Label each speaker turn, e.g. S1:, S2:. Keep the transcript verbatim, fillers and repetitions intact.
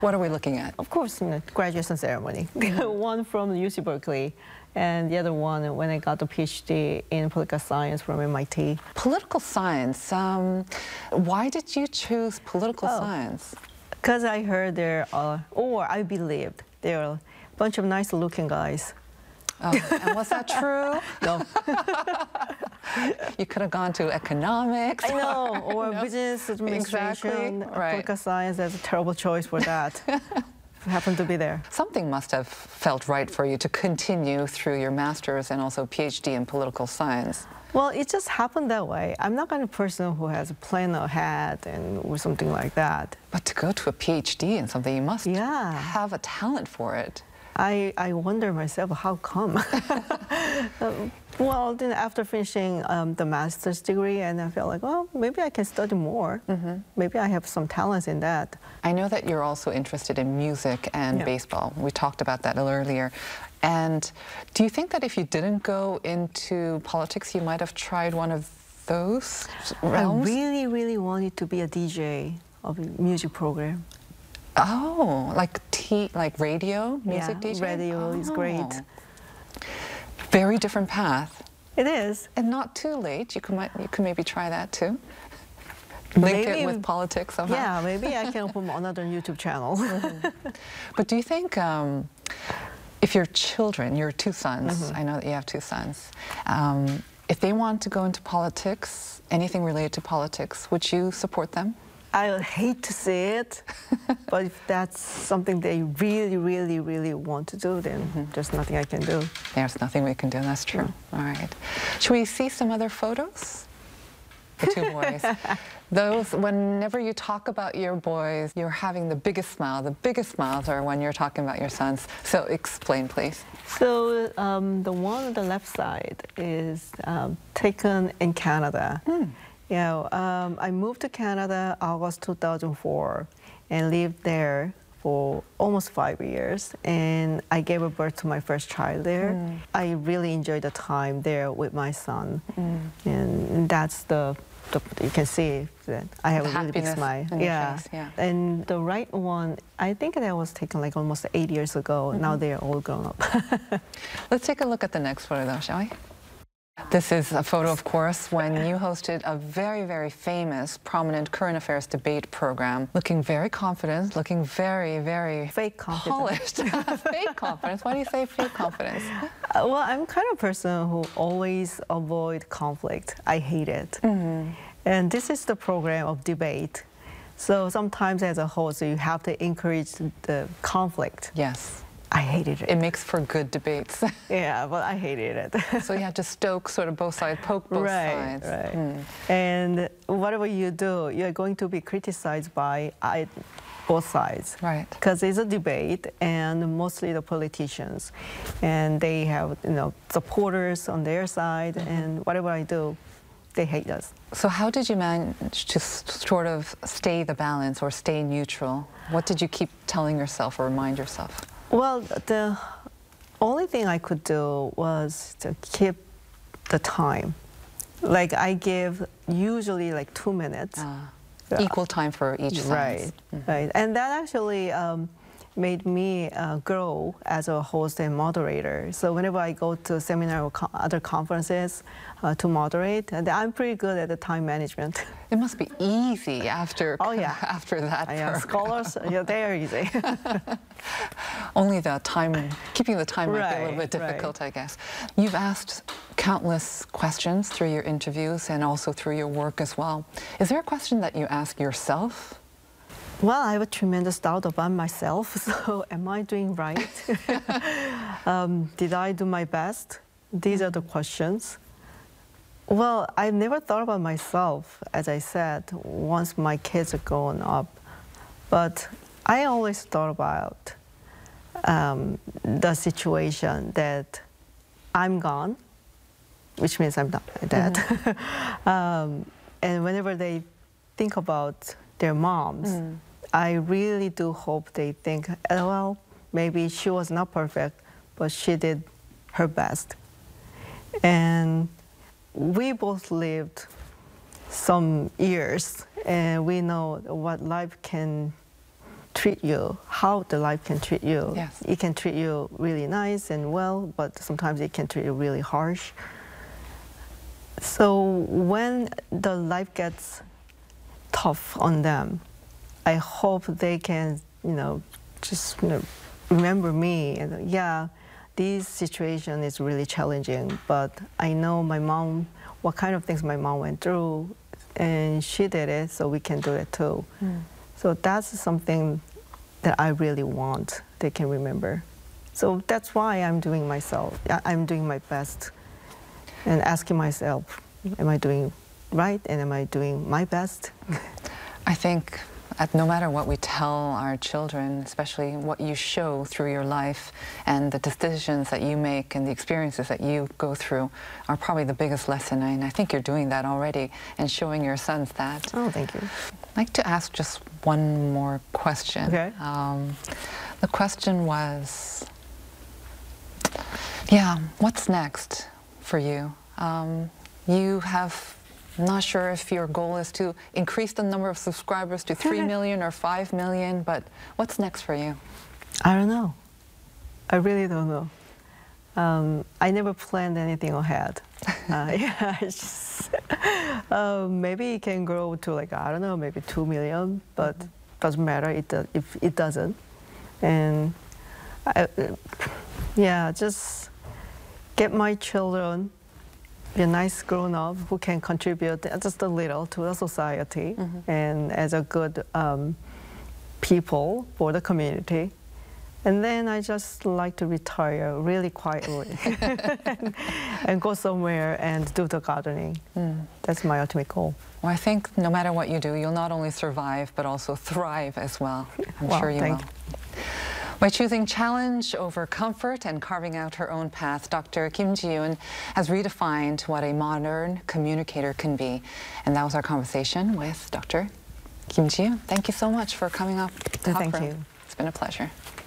S1: What are we looking at?
S2: Of course, you know, graduation ceremony. One from U C Berkeley, and the other one when I got the PhD in political science from M I T.
S1: Political science. Um, why did you choose political
S2: Oh.
S1: science?
S2: Because I heard there are, or I believed there are a bunch of nice-looking guys.
S1: Oh, and was that true?
S2: No.
S1: You could have gone to economics.
S2: I know, or
S1: No.
S2: business administration,
S1: Exactly.
S2: or
S1: Right.
S2: political science. That's a terrible choice for that. Happened to be there.
S1: Something must have felt right for you to continue through your master's and also PhD in political science.
S2: Well, it just happened that way. I'm not kind of person who has a plan ahead and or something like that.
S1: But to go to a PhD in something, you must
S2: Yeah.
S1: have a talent for it.
S2: I, I wonder myself, how come? Um, well, then after finishing um, the master's degree, and I felt like, well, maybe I can study more. Mm-hmm. Maybe I have some talents in that.
S1: I know that you're also interested in music and
S2: Yeah.
S1: baseball. We talked about that earlier. And do you think that if you didn't go into politics, you might have tried one of those realms?
S2: I really, really wanted to be a D J of a music program.
S1: Oh, like T, like radio, music
S2: Yeah,
S1: D J?
S2: radio is great.
S1: Oh. Very different path.
S2: It is.
S1: And not too late. You could, might, you could maybe try that too. Link
S2: Maybe-
S1: it with politics somehow.
S2: Yeah, maybe I can open another YouTube channel.
S1: But do you think um, if your children, your two sons,
S2: Mm-hmm.
S1: I know that you have two sons, um, if they want to go into politics, anything related to politics, would you support them?
S2: I would hate to say it, but if that's something they really, really, really want to do, then there's nothing I can do.
S1: There's nothing we can do, that's true. All right. Should we see some other photos? The two boys. Those, whenever you talk about your boys, you're having the biggest smile. The biggest smiles are when you're talking about your sons. So explain, please.
S2: So um, the one on the left side is um, taken in Canada. You know, um, I moved to Canada August two thousand four and lived there for almost five years. And I gave birth to my first child there.
S1: Mm.
S2: I really enjoyed the time there with my son. Mm. And that's the, the, you can see that I have
S1: The
S2: a really big
S1: happiness
S2: smile.
S1: in your
S2: Yeah.
S1: face, yeah.
S2: And the right one, I think that was taken like almost eight years ago. Now they're all grown up.
S1: Let's take a look at the next photo, though, shall we? This is a photo, of course, when you hosted a very, very famous, prominent current affairs debate program, looking very confident, looking very, very
S2: Fake confidence.
S1: polished. Fake confidence. Why do you say fake confidence?
S2: Uh, well, I'm kind of person who always avoid conflict. I hate it. Mm-hmm. And this is the program of debate. So sometimes as a host, you have to encourage the conflict.
S1: Yes.
S2: I hated it.
S1: It makes for good debates.
S2: Yeah, but I hated it.
S1: So you have to stoke sort of both sides, poke both
S2: right,
S1: sides.
S2: right.
S1: Mm.
S2: And whatever you do, you're going to be criticized by I, both sides.
S1: Right.
S2: Because it's a debate, and mostly the politicians, and they have you know supporters on their side, mm-hmm. and whatever I do, they hate us.
S1: So how did you manage to s- sort of stay the balance or stay neutral? What did you keep telling yourself or remind yourself?
S2: Well, the only thing I could do was to keep the time. Like I give usually like two minutes.
S1: Uh,
S2: Yeah.
S1: Equal time for each side.
S2: Right, right. And that actually um, made me uh, grow as a host and moderator. So whenever I go to seminar or co other conferences uh, to moderate, and I'm pretty good at the time management.
S1: It must be easy after,
S2: Oh, yeah.
S1: after that.
S2: I am
S1: program.
S2: scholars, yeah, they are easy.
S1: Only the time, keeping the time might be a little
S2: Right,
S1: bit difficult, I guess. You've asked countless questions through your interviews and also through your work as well. Is there a question that you ask yourself?
S2: Well, I have a tremendous doubt about myself, so am I doing right? um, did I do my best? These are the questions. Well, I've never thought about myself, as I said, once my kids are grown up. But I always thought about um, the situation that I'm gone, which means I'm not dead. Mm-hmm. um, and whenever they think about their moms, mm. I really do hope they think, oh, well, maybe she was not perfect, but she did her best. And we both lived some years, and we know what life can treat you, how the life can treat you.
S1: Yes.
S2: It can treat you really nice and well, but sometimes it can treat you really harsh. So when the life gets tough on them, I hope they can, you know, just you know, remember me. And yeah, this situation is really challenging, but I know my mom, what kind of things my mom went through, and she did it, so we can do it too. Mm. So that's something that I really want they can remember. So that's why I'm doing myself, I'm doing my best and asking myself, am I doing right and am I doing my best?
S1: I think that no matter what we tell our children, especially what you show through your life and the decisions that you make and the experiences that you go through are probably the biggest lesson. And I think you're doing that already and showing your sons that.
S2: Oh, thank you.
S1: I'd like to ask just one more question.
S2: Okay.
S1: Um, the question was, yeah, what's next for you? Um, you have, I'm not sure if your goal is to increase the number of subscribers to three million or five million, but what's next for you?
S2: I don't know. I really don't know. Um, I never planned anything ahead. Uh, yeah, it's just, uh, maybe it can grow to like, I don't know, maybe two million, but mm-hmm. doesn't matter it do, if it doesn't. And I, yeah, just get my children, be a nice grown-up who can contribute just a little to the society mm-hmm. and as a good um, people for the community. And then I just like to retire really quietly and, and go somewhere and do the gardening. Mm. That's my ultimate goal.
S1: Well, I think no matter what you do, you'll not only survive, but also thrive as well. I'm
S2: well,
S1: sure you
S2: thank
S1: will.
S2: You.
S1: By choosing challenge over comfort and carving out her own path, Doctor Kim Ji-yoon has redefined what a modern communicator can be. And that was our conversation with Doctor Kim Ji-yoon. Thank you so much for coming up.
S2: Thank you.
S1: It's been a pleasure.